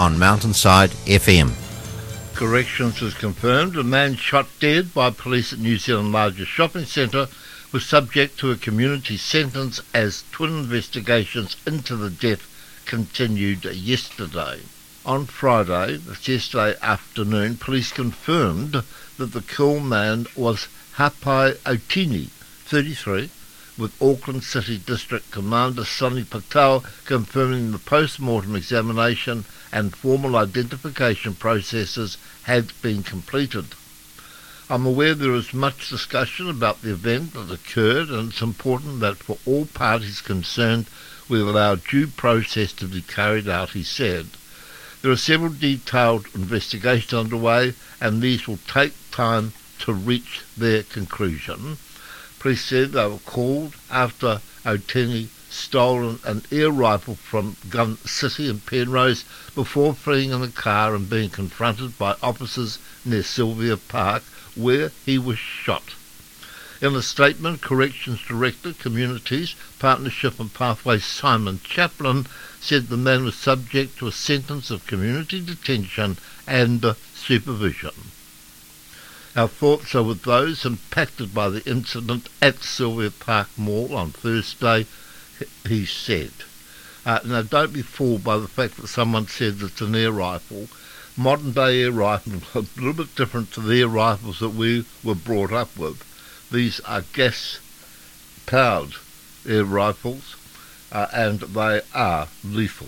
on Mountainside FM. Corrections has confirmed a man shot dead by police at New Zealand's largest shopping centre was subject to a community sentence as twin investigations into the death continued yesterday. On Friday, that's yesterday afternoon, police confirmed that the killed man was Hapai Otini, 33, with Auckland City District Commander Sonny Patel confirming the post-mortem examination and formal identification processes had been completed. I'm aware there is much discussion about the event that occurred, and it's important that for all parties concerned we allow due process to be carried out, he said. There are several detailed investigations underway, and these will take time to reach their conclusion. Police said they were called after Otini stolen an air rifle from Gun City in Penrose before fleeing in a car and being confronted by officers near Sylvia Park, where he was shot. In a statement, Corrections Director, Communities, Partnership and Pathways Simon Chaplin said the man was subject to a sentence of community detention and supervision. Our thoughts are with those impacted by the incident at Sylvia Park Mall on Thursday, he said. Now, don't be fooled by the fact that someone said it's an air rifle. Modern-day air rifles are a little bit different to the air rifles that we were brought up with. These are gas-powered air rifles, and they are lethal.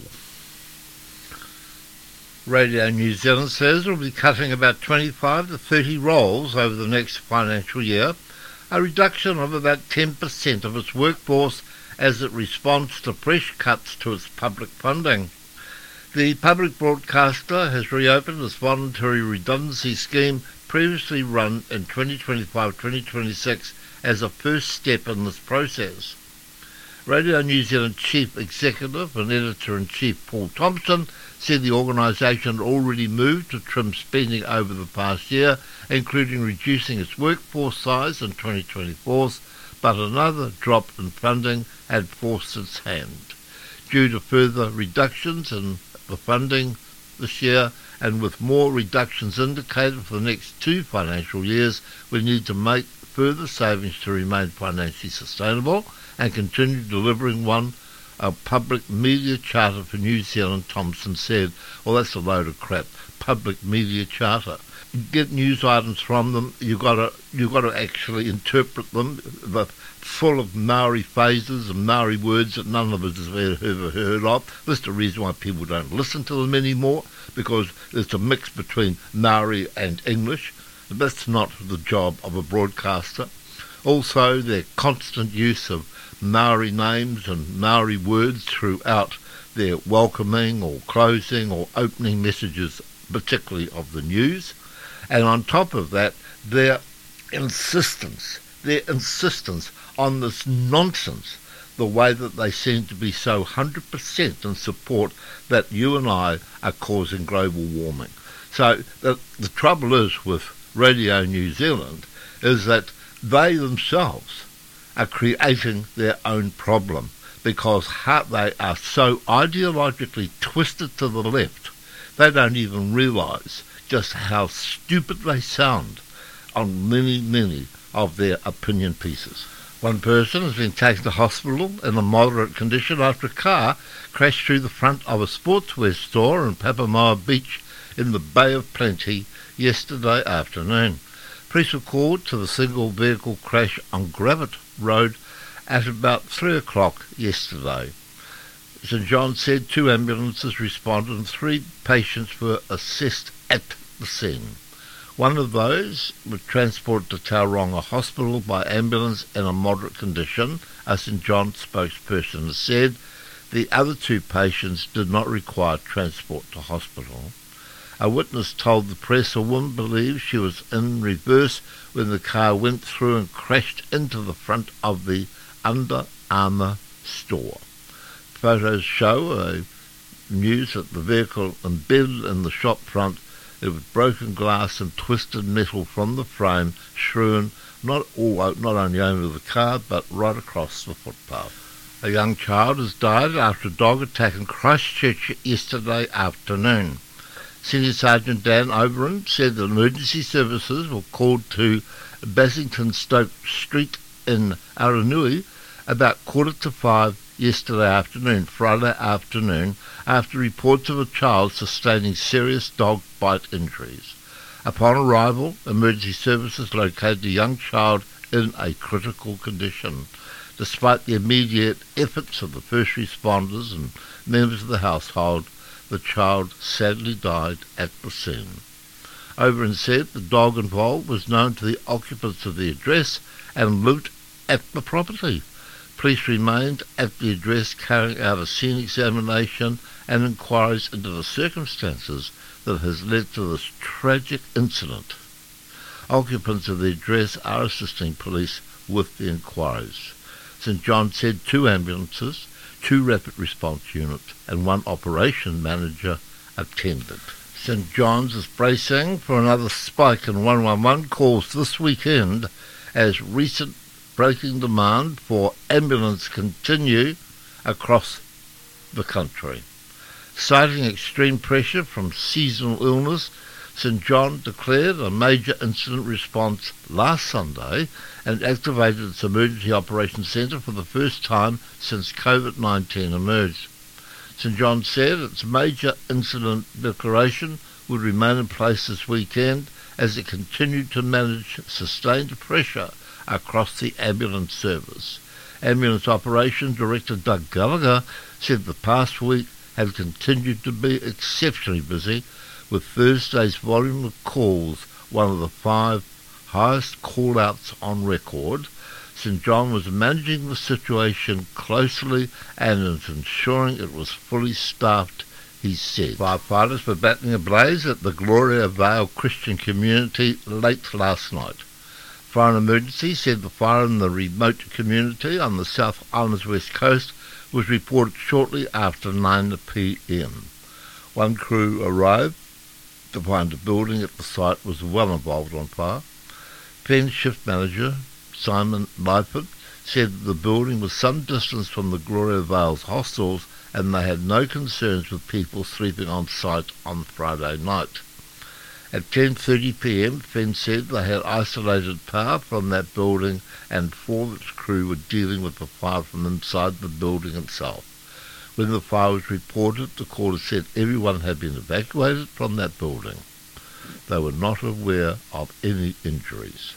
Radio New Zealand says it will be cutting about 25 to 30 roles over the next financial year, a reduction of about 10% of its workforce as it responds to fresh cuts to its public funding. The public broadcaster has reopened its voluntary redundancy scheme previously run in 2025-2026 as a first step in this process. Radio New Zealand Chief Executive and Editor-in-Chief Paul Thompson said the organisation had already moved to trim spending over the past year, including reducing its workforce size in 2024, but another drop in funding had forced its hand. Due to further reductions in the funding this year, and with more reductions indicated for the next 2 financial years, we need to make further savings to remain financially sustainable and continue delivering a public media charter for New Zealand, Thompson said. Well, that's a load of crap. Public media charter. You get news items from them, you've got to actually interpret them. They're full of Maori phrases and Maori words that none of us have ever heard of. That's the reason why people don't listen to them anymore, because there's a mix between Maori and English. That's not the job of a broadcaster. Also, their constant use of Maori names and Maori words throughout their welcoming or closing or opening messages, particularly of the news. And on top of that, their insistence on this nonsense, the way that they seem to be so 100% in support that you and I are causing global warming. So the trouble is with Radio New Zealand is that they themselves are creating their own problem, because they are so ideologically twisted to the left, they don't even realise just how stupid they sound on many of their opinion pieces. One person has been taken to hospital in a moderate condition after a car crashed through the front of a sportswear store in Papamoa Beach in the Bay of Plenty yesterday afternoon. Police were called to the single vehicle crash on Gravett Road at about 3 o'clock yesterday. St John said 2 ambulances responded and 3 patients were assessed at the scene. One of those was transported to Tauranga Hospital by ambulance in a moderate condition, a St John spokesperson has said. The other 2 patients did not require transport to hospital. A witness told the press a woman believes she was in reverse when the car went through and crashed into the front of the Under Armour store. Photos show news that the vehicle embedded in the shop front, it was broken glass and twisted metal from the frame strewn not only over the car but right across the footpath. A young child has died after a dog attack in Christchurch yesterday afternoon. Senior Sergeant Dan Oberon said that emergency services were called to Basington-Stoke Street in Aranui about 4:45 Friday afternoon, after reports of a child sustaining serious dog bite injuries. Upon arrival, emergency services located the young child in a critical condition. Despite the immediate efforts of the first responders and members of the household, the child sadly died at the scene. Oberon said the dog involved was known to the occupants of the address and lived at the property. Police remained at the address carrying out a scene examination and inquiries into the circumstances that has led to this tragic incident. Occupants of the address are assisting police with the inquiries. St John said 2 ambulances, 2 rapid response units and 1 operation manager attended. St John's is bracing for another spike in 111 calls this weekend as recent breaking demand for ambulance continue across the country. Citing extreme pressure from seasonal illness, St John declared a major incident response last Sunday and activated its Emergency Operations Centre for the first time since COVID-19 emerged. St John said its major incident declaration would remain in place this weekend as it continued to manage sustained pressure across the ambulance service. Ambulance Operations Director Doug Gallagher said the past week had continued to be exceptionally busy, with Thursday's volume of calls one of the 5 highest call-outs on record. St John was managing the situation closely and is ensuring it was fully staffed, he said. Firefighters were battling a blaze at the Gloria Vale Christian community late last night. Fire and Emergency said the fire in the remote community on the South Island's west coast was reported shortly after 9 p.m. 1 crew arrived to find the building at the site was well involved on fire. Fen Shift Manager Simon Lyford said that the building was some distance from the Gloria Vale's hostels and they had no concerns with people sleeping on site on Friday night. At 10:30 p.m, Fen said they had isolated power from that building and 4 of its crew were dealing with the fire from inside the building itself. When the fire was reported, the caller said everyone had been evacuated from that building. They were not aware of any injuries.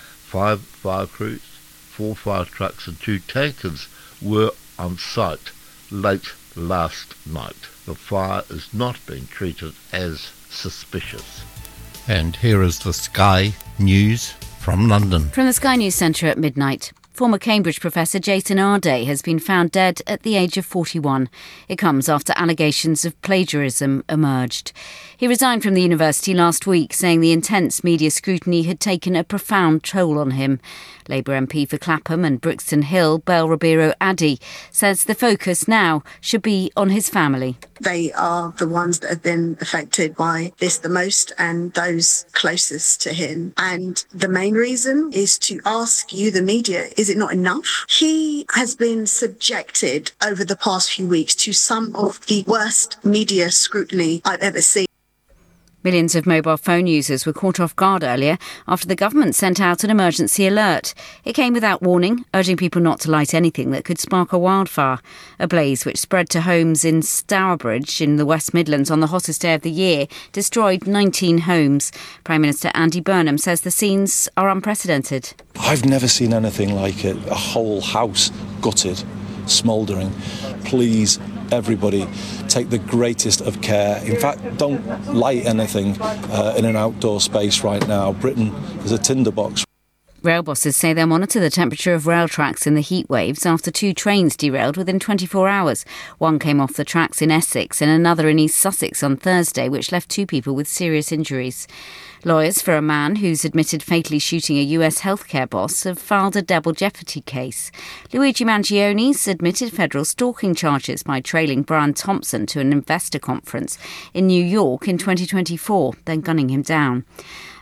5 fire crews, 4 fire trucks and 2 tankers were on site late last night. The fire is not being treated as suspicious. And here is the Sky News from London. From the Sky News Centre at midnight. Former Cambridge professor Jason Arday has been found dead at the age of 41. It comes after allegations of plagiarism emerged. He resigned from the university last week, saying the intense media scrutiny had taken a profound toll on him. Labour MP for Clapham and Brixton Hill, Bel Ribeiro Addy, says the focus now should be on his family. They are the ones that have been affected by this the most and those closest to him. And the main reason is to ask you, the media, is it not enough? He has been subjected over the past few weeks to some of the worst media scrutiny I've ever seen. Millions of mobile phone users were caught off guard earlier after the government sent out an emergency alert. It came without warning, urging people not to light anything that could spark a wildfire. A blaze which spread to homes in Stourbridge in the West Midlands on the hottest day of the year destroyed 19 homes. Prime Minister Andy Burnham says the scenes are unprecedented. I've never seen anything like it. A whole house gutted, smouldering. Please, everybody, take the greatest of care. In fact, don't light anything in an outdoor space right now. Britain is a tinderbox. Rail bosses say they'll monitor the temperature of rail tracks in the heat waves after 2 trains derailed within 24 hours. One came off the tracks in Essex and another in East Sussex on Thursday, which left 2 people with serious injuries. Lawyers for a man who's admitted fatally shooting a US healthcare boss have filed a double jeopardy case. Luigi Mangioni's admitted federal stalking charges by trailing Brian Thompson to an investor conference in New York in 2024, then gunning him down.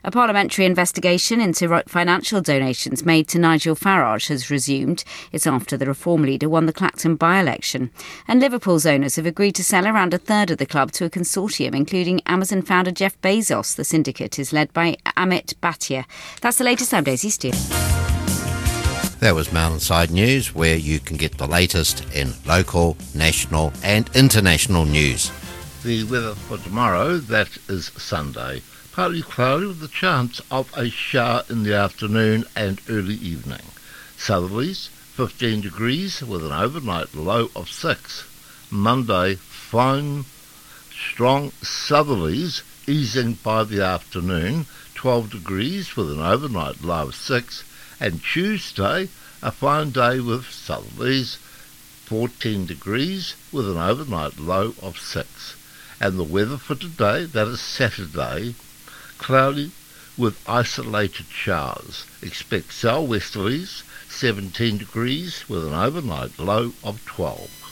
A parliamentary investigation into financial donations made to Nigel Farage has resumed. It's after the Reform leader won the Clacton by-election. And Liverpool's owners have agreed to sell around a third of the club to a consortium, including Amazon founder Jeff Bezos. The syndicate is led by Amit Bhatia. That's the latest. I'm Daisy Steele. That was Mountainside News, where you can get the latest in local, national and international news. The weather for tomorrow, that is Sunday. Partly cloudy with a chance of a shower in the afternoon and early evening. Southerlies, 15 degrees with an overnight low of 6. Monday, fine, strong southerlies easing by the afternoon, 12 degrees with an overnight low of 6. And Tuesday, a fine day with southerlies, 14 degrees with an overnight low of 6. And the weather for today, that is Saturday, cloudy with isolated showers. Expect southwesterlies, 17 degrees with an overnight low of 12.